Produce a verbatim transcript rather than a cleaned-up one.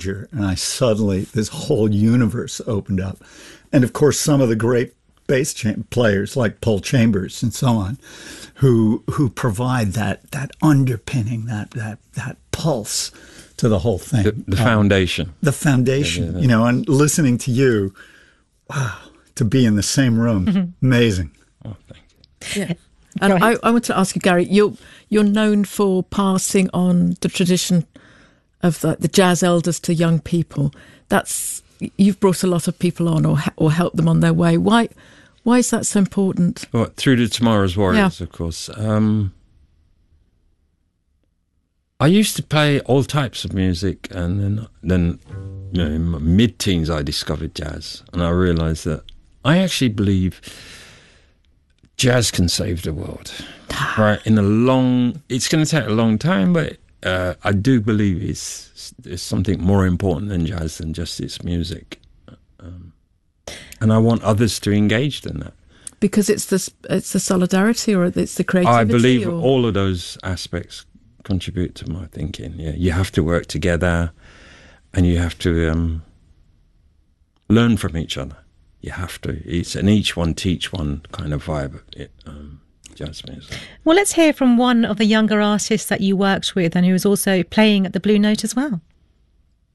and I suddenly, this whole universe opened up. And of course, some of the great bass cha- players like Paul Chambers and so on, who who provide that that underpinning, that that that pulse to the whole thing. The, the um, foundation. The foundation, yeah, yeah, yeah. You know, and listening to you, wow, to be in the same room, mm-hmm. Amazing. Oh, thank you. Yeah. And I, I want to ask you, Gary, you're, you're known for passing on the tradition of the, the jazz elders to young people. That's You've brought a lot of people on or or helped them on their way. Why Why is that so important? Well, through to Tomorrow's Warriors, yeah. Of course. Um, I used to play all types of music, and then, then you know, in my mid-teens I discovered jazz, and I realised that I actually believe jazz can save the world. Right? In a long, it's going to take a long time, but uh, I do believe it's, it's something more important than jazz than just its music. Um, and I want others to engage in that. Because it's the, it's the solidarity or it's the creativity? I believe or? all of those aspects contribute to my thinking. Yeah, you have to work together, and you have to um, learn from each other. You have to. It's an each one teach one kind of vibe. It, um, jazz music. Well, let's hear from one of the younger artists that you worked with, and who was also playing at the Blue Note as well.